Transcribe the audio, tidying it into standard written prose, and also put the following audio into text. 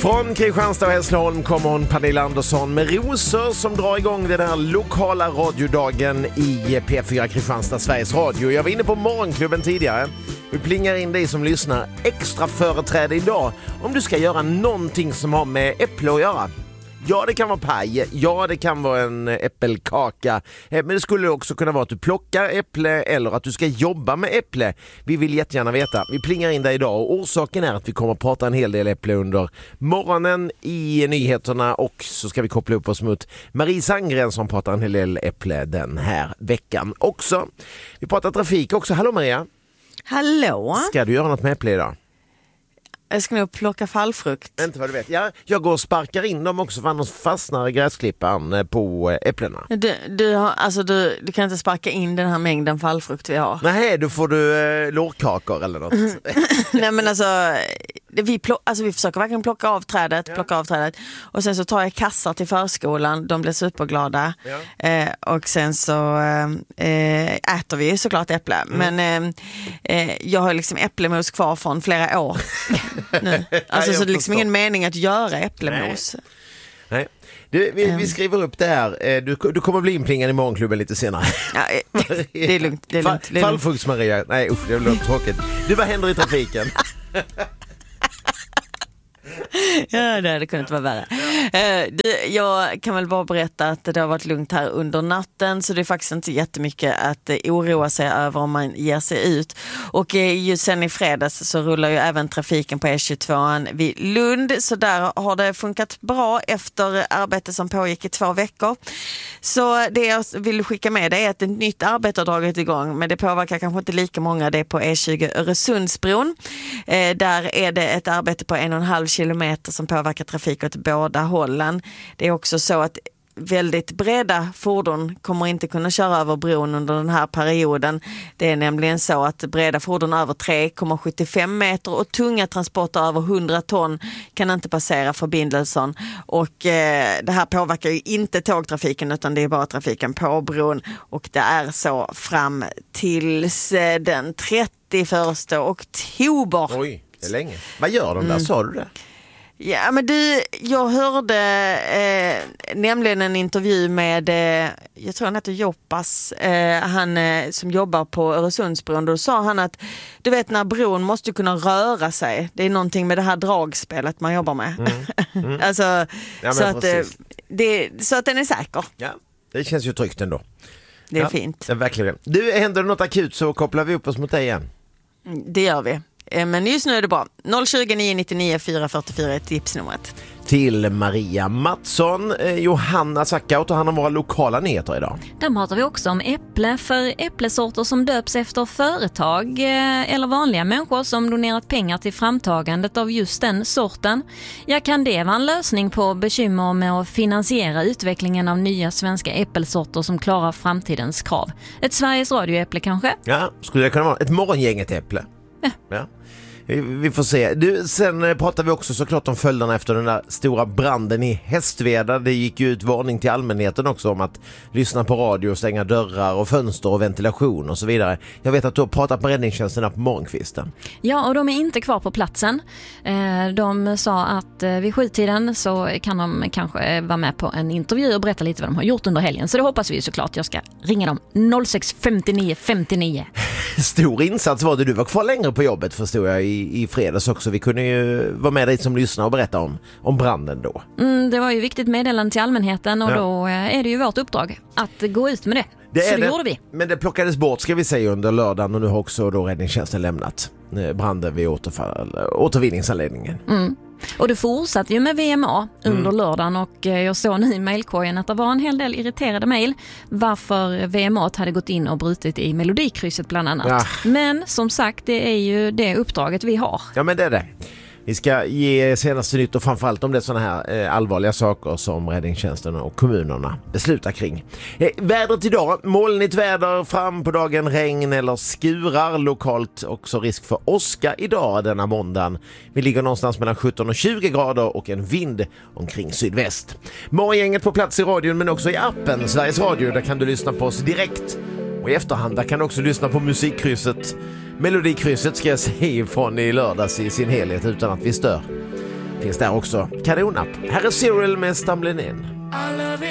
Från Kristianstad och Hässleholm kommer hon, Pernilla Andersson, med rosor som drar igång den här lokala radiodagen i P4 Kristianstad, Sveriges Radio. Jag var inne på Morgonklubben tidigare. Vi plingar in dig som lyssnar extra företräde idag om du ska göra någonting som har med äpple att göra. Ja, det kan vara paj. Ja, det kan vara en äppelkaka. Men det skulle också kunna vara att du plockar äpple eller att du ska jobba med äpple. Vi vill jättegärna veta. Vi plingar in dig idag och orsaken är att vi kommer att prata en hel del äpple under morgonen i nyheterna och så ska vi koppla upp oss mot Marie Sandgren som pratar en hel del äpple den här veckan också. Vi pratar trafik också. Hallå Maria. Hallå. Ska du göra något med äpple idag? Jag ska nog plocka fallfrukt. Inte vad du vet. Jag går och sparkar in dem också för annars fastnar gräsklippan på äpplena. Du kan inte sparka in den här mängden fallfrukt vi har. Nej, då får du lårkakor eller något. Nej men alltså vi försöker verkligen plocka av trädet. Och sen så tar jag kassar till förskolan. De blir superglada. Ja. Och sen så äter vi såklart äpple. Men jag har liksom äpplemos kvar från flera år. Nu. Alltså så det är liksom ingen mening att göra äpplemos. Nej. Vi skriver upp det här. Du kommer bli inplingad i Morgonklubben lite senare. Ja, det är lugnt. Fallfrukts Maria. Nej, usch, det låter tråkigt. Vad händer i trafiken? Ja, det kunde inte vara värre. Jag kan väl bara berätta att det har varit lugnt här under natten så det är faktiskt inte jättemycket att oroa sig över om man ger sig ut. Och just sen i fredags så rullar ju även trafiken på E22 vid Lund så där har det funkat bra efter arbete som pågick i 2 veckor. Så det jag vill skicka med dig är att ett nytt arbete har dragit igång men det påverkar kanske inte lika många. Det är på E20 Öresundsbron. Där är det ett arbete på 1,5 kilometer som påverkar trafik åt båda hållen. Det är också så att väldigt breda fordon kommer inte kunna köra över bron under den här perioden. Det är nämligen så att breda fordon över 3,75 meter och tunga transporter över 100 ton kan inte passera förbindelsen. Och det här påverkar ju inte tågtrafiken utan det är bara trafiken på bron. Och det är så fram tills den 31 oktober. Oj, det är länge. Vad gör de där, sa du det? Ja, men jag hörde nämligen en intervju med, jag tror han heter Joppas, han som jobbar på Öresundsbron. Då sa han att, du vet när bron måste kunna röra sig. Det är någonting med det här dragspelet man jobbar med. Alltså, ja, så att den är säker. Ja, det känns ju tryggt ändå. Det är fint. Ja, verkligen. Du, händer det något akut så kopplar vi upp oss mot dig igen. Det gör vi. Men just nu är det bra. 020 999 444 är tipsnumret. Till Maria Mattsson, Johanna Sackaut och han har våra lokala nyheter idag. Där pratar vi också om äpple för äpplesorter som döps efter företag eller vanliga människor som donerat pengar till framtagandet av just den sorten. Ja, kan det vara en lösning på bekymmer med att finansiera utvecklingen av nya svenska äppelsorter som klarar framtidens krav? Ett Sveriges radioäpple kanske? Ja, skulle det kunna vara ett morgongänget äpple? Ja. Vi får se. Sen pratar vi också såklart om följderna efter den där stora branden i Hästveda. Det gick ju ut varning till allmänheten också om att lyssna på radio, stänga dörrar och fönster och ventilation och så vidare. Jag vet att du har pratat med räddningstjänsterna på morgonkvisten. Ja, och de är inte kvar på platsen. De sa att vid 7-tiden så kan de kanske vara med på en intervju och berätta lite vad de har gjort under helgen. Så det hoppas vi såklart. Jag ska ringa dem 06 59 59. Stor insats var det. Du var kvar längre på jobbet förstod jag i fredags också. Vi kunde ju vara med dig som lyssnar och berätta om branden då. Det var ju viktigt meddelande till allmänheten och då är det ju vårt uppdrag att gå ut med det. Så det gjorde vi. Men det plockades bort ska vi säga under lördagen och nu har också då räddningstjänsten lämnat branden vid återvinningsanläggningen. Och det fortsatte ju med VMA under lördagen och jag såg nu i mejlkorgen att det var en hel del irriterade mejl varför VMA hade gått in och brutit i Melodikrysset bland annat. Ja. Men som sagt, det är ju det uppdraget vi har. Ja, men det är det. Vi ska ge senaste nytt och framförallt om det är sådana här allvarliga saker som räddningstjänsten och kommunerna beslutar kring. Vädret idag, molnigt väder, fram på dagen regn eller skurar, lokalt också risk för åska idag denna måndagen. Vi ligger någonstans mellan 17 och 20 grader och en vind omkring sydväst. Morgongänget på plats i radion men också i appen Sveriges Radio, där kan du lyssna på oss direkt. Och i efterhand där kan du också lyssna på musikkrysset. Melodikrysset ska jag säga från i lördags i sin helhet utan att vi stör. finns där också. Kanon-app. Här är Cyril med Stumbling In.